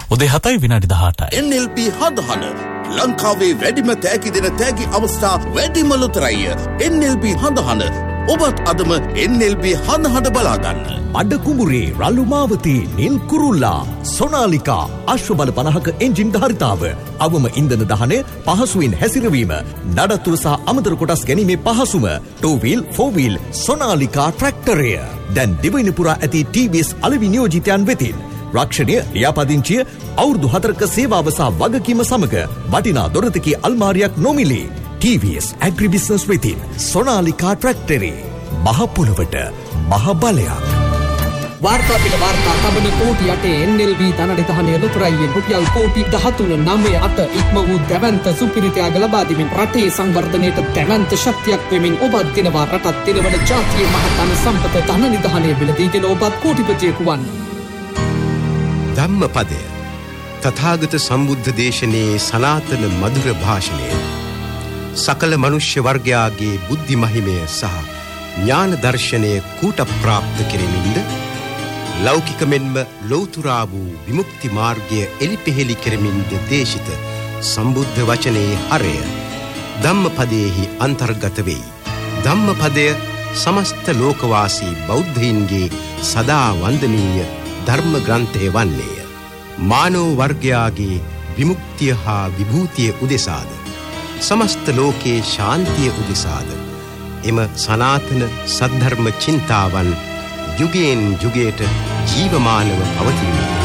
උදේ 7:18යි. NLP හදහන ලංකාවේ වැඩිම තෑගි දෙන තෑගි අවස්ථා වැඩිම ලොතරැය. NLP හදහන ඔබත් අදම NLP හදහට බලාගන්න. අඩ කුඹුරේ රළු මාවතී නිල් කුරුල්ලා සොනාලිකා අශ්වබල 50ක එන්ජින් ධාරිතාව අවම ඉන්ධන දහනය පහසුවෙන් හැසිරවීම නඩත්තුව සහ අමතර කොටස් ගැනීමේ පහසුම 2 wheel 4 wheel සොනාලිකා ට්‍රැක්ටරය දැන් දිවයින පුරා ඇති TVS අලෙවි නියෝජිතයන් වෙතින් රක්ෂණය ලියාපදිංචිය අවුරුදු 4ක සේවාව සහ වගකීම සමග වටිනා දොරතකී අල්මාරියක් නොමිලේ TVS ඇග්‍රි බිස්නස් වෙතින් සොනාලිකා ට්‍රැක්ටරේ මහ පොළොවට මහ බලයක්. वार्ता पिट वार्ता तबन कोटि अटे NLB धननिधहने लुतुरයියෙන් රුපියල් කෝටි 13.98 ඉක්ම වූ දැවැන්ත සුපිරිතයාග ලබා දෙමින් රටේ සංවර්ධනයට දැවැන්ත ශක්තියක් වෙමින් ඔබත් දිනවා රටත් දිනවන ජාතිය මහතන සම්පත ධනනිධහනේ බිලදීගෙන ඔබත් කෝටිපතියෙකු වන්න. ධම්මපදය තථාගත සම්බුද්ධ දේශනේ සනාතන මధుර භාෂණය සකල මනුෂ්‍ය වර්ගයාගේ බුද්ධි මහිමය සහ ඥාන දර්ශනය කූට ප්‍රාප්ත කෙරෙමින්ද ලෞකික මෙන්ම ලෞතුරා වූ විමුක්ති මාර්ගය එලිපෙහෙලි කරමින්ද දේශිත සම්බුද්ධ වචනේ හරය ධම්මපදයේහි අන්තර්ගත වෙයි. ධම්මපදය සමස්ත ලෝකවාසී බෞද්ධයින්ගේ සදා වන්දනීය ධර්ම ග්‍රන්ථය වන්නේය. මානව වර්ගයාගේ විමුක්තිය හා විභූතිය උදෙසාද සමස්ත ලෝකයේ ශාන්තිය උදෙසාද එම සනාතන සද්ධර්ම චින්තාවන් යුගයෙන් යුගයට ජීවමානව පවතිනවා.